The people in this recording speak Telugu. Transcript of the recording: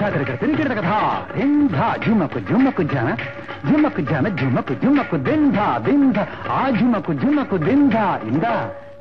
తిరిగి తిరిగి కదా దింధ జుమ్మకు జుమ్మకు జన జుమ్మకు జన జుమ్మకు జుమ్మకు దింధ దింధ ఆ జుమ్మకు జుమ్మకు దింధ ఇందా